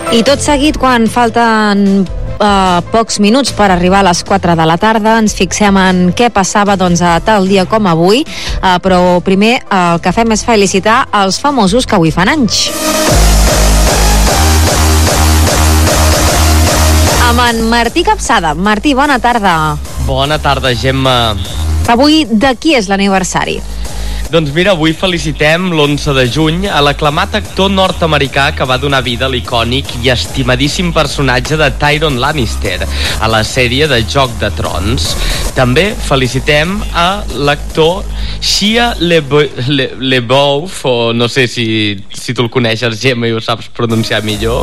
I tot seguit, quan falten pocs minuts per arribar a les 4 de la tarda, ens fixem en què passava a tal dia com avui, però primer el que fem és felicitar els famosos que avui fan anys. Amb en Martí Capçada. Martí, bona tarda. Bona tarda, Gemma. Avui de qui és l'aniversari? Doncs mira, avui felicitem l'11 de juny a l'aclamat actor nord-americà que va donar vida a l'icònic i estimadíssim personatge de Tyrion Lannister a la sèrie de Joc de Trons. També felicitem a l'actor Shia LaBeouf, o no sé si tu el coneixes, Gemma, i ho saps pronunciar millor.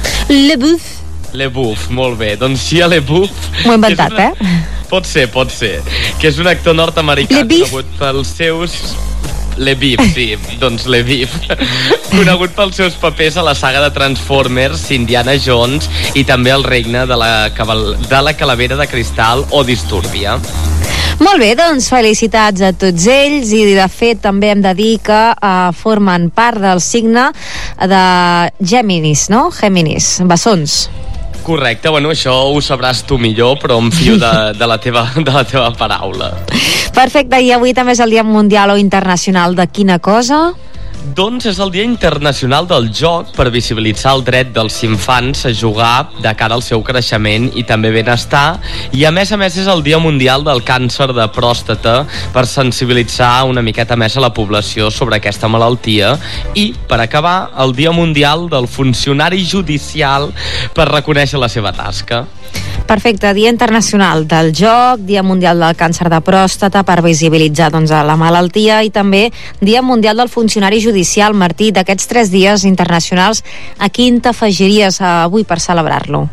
LaBeouf, molt bé. Doncs Shia LaBeouf... M'ho he inventat, Pot ser. Que és un actor nord-americà conegut pels seus... LaBeouf, sí, doncs LaBeouf. Conegut pels seus papers a la saga de Transformers, Indiana Jones i també El regne de la calavera de cristal o Disturbia. Molt bé, doncs felicitats a tots ells i de fet també hem de dir que formen part del signe de Géminis, no? Géminis, bessons. Correcte, bueno, això ho sabràs tu millor, però em fio de la teva paraula. Perfecte, i avui també és el Dia Mundial o Internacional de quina cosa? Doncs és el Dia Internacional del Joc per visibilitzar el dret dels infants a jugar de cara al seu creixement i també benestar, i a més és el Dia Mundial del Càncer de Pròstata per sensibilitzar una miqueta més a la població sobre aquesta malaltia, i per acabar el Dia Mundial del Funcionari Judicial per reconèixer la seva tasca. Perfecte, Dia Internacional del Joc, Dia Mundial del Càncer de Pròstata per visibilitzar la malaltia i també Dia Mundial del Funcionari Judicial. Martí, d'aquests 3 dies internacionals, a quin t'afegiries avui per celebrar-lo?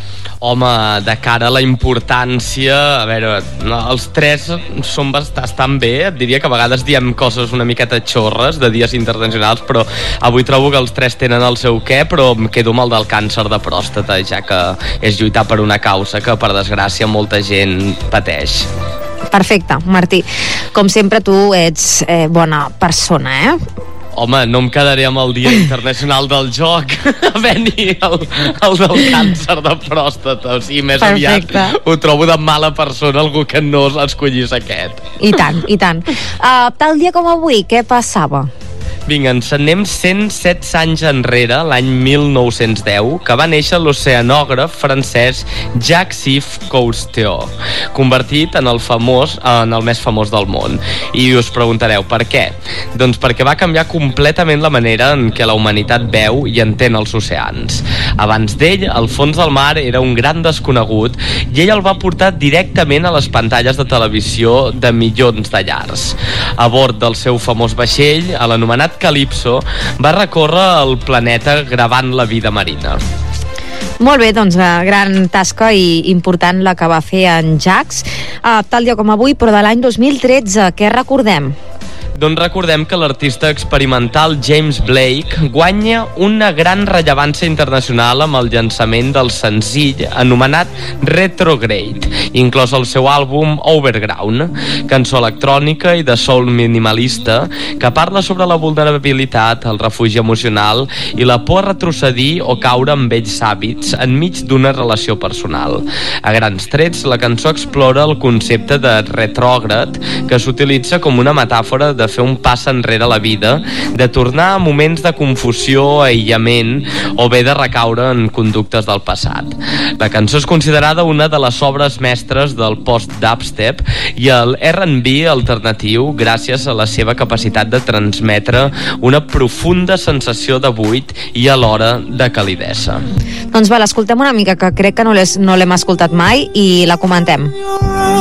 Home, de cara a la importància, a veure, els 3 són bastant bé, et diria que a vegades diem coses una miqueta xorres de dies internacionals, però avui trobo que els 3 tenen el seu què, però em quedo amb el del càncer de pròstata, ja que és lluitar per una causa que, per desgràcia, molta gent pateix. Perfecte, Martí. Com sempre, tu ets bona persona, Home, no em quedaré amb el Dia Internacional del Joc havent-hi el del càncer de pròstata. O sigui, més aviat ho trobo de mala persona algú que no escollís aquest. I tant. Tal dia com avui, què passava? Vinga, ens anem 107 anys enrere, l'any 1910, que va néixer l'oceanògraf francès Jacques-Yves Cousteau, convertit en el més famós del món. I us preguntareu, per què? Doncs perquè va canviar completament la manera en què la humanitat veu i entén els oceans. Abans d'ell, el fons del mar era un gran desconegut i ell el va portar directament a les pantalles de televisió de milions de llars. A bord del seu famós vaixell, a l'anomenat Calypso, va recórrer el planeta gravant la vida marina. Molt bé, doncs gran tasca i important la que va fer en Jacques. Tal dia com avui, però de l'any 2013, què recordem? Doncs recordem que l'artista experimental James Blake guanya una gran rellevància internacional amb el llançament del senzill anomenat Retrograde, inclòs el seu àlbum Overground, cançó electrònica i de soul minimalista que parla sobre la vulnerabilitat, el refugi emocional i la por a retrocedir o caure en vells hàbits enmig d'una relació personal. A grans trets, la cançó explora el concepte de retrògrad, que s'utilitza com una metàfora de fer un pas enrere a la vida, de tornar a moments de confusió, aïllament o bé de recaure en conductes del passat. La cançó és considerada una de les obres mestres del post-dubstep i el R&B alternatiu gràcies a la seva capacitat de transmetre una profunda sensació de buit i alhora de calidesa. Doncs va, l'escoltem una mica, que crec que no l'hem escoltat mai i la comentem.